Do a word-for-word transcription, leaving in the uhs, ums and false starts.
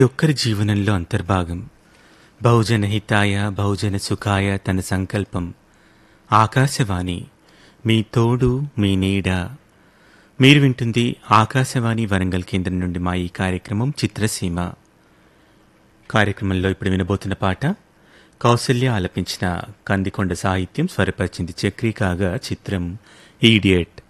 ఒక్కరి జీవనంలో అంతర్భాగం. బహుజన హితాయ బహుజన సుఖాయ తన సంకల్పం. ఆకాశవాణి మీ తోడు మీ నీడ. మీరు వింటుంది ఆకాశవాణి వరంగల్ కేంద్రం నుండి మా ఈ కార్యక్రమం చిత్రసీమ. కార్యక్రమంలో ఇప్పుడు వినబోతున్న పాట కౌసల్య ఆలపించిన కందికొండ సాహిత్యం, స్వరపరిచింది చక్రీ. కాగా చిత్రం ఈడియట్.